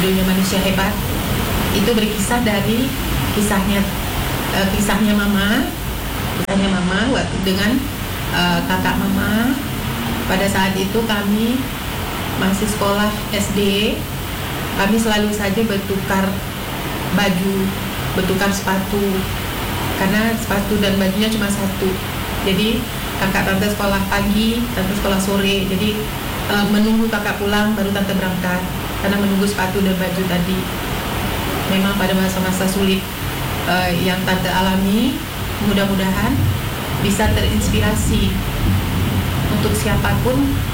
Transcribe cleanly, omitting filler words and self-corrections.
judulnya Manusia Hebat. Itu berkisah dari kisahnya mama waktu dengan kakak mama. Pada saat itu kami masih sekolah SD, kami selalu saja bertukar baju, bertukar sepatu, karena sepatu dan bajunya cuma satu. Jadi kakak tante sekolah pagi, tante sekolah sore. Jadi menunggu kakak pulang baru tante berangkat, karena menunggu sepatu dan baju tadi. Memang pada masa-masa sulit yang tante alami, mudah-mudahan bisa terinspirasi untuk siapapun